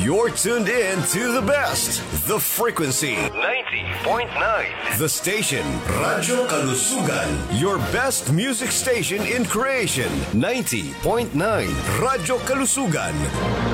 You're tuned in to the best, the frequency 90.9, the station Radyo Kalusugan, your best music station in creation 90.9, Radyo Kalusugan.